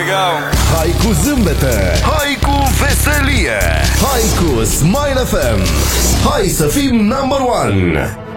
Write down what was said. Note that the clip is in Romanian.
we go. Hai cu zâmbete, Hai cu veselie. hai cu Smile FM. Hai să fim number one.